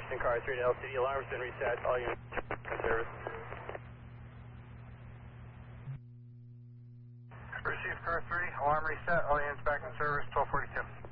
Houston, car 3 to LCD, alarm's been reset, all units in service. Received car 3, alarm reset, all units back in service, 1242.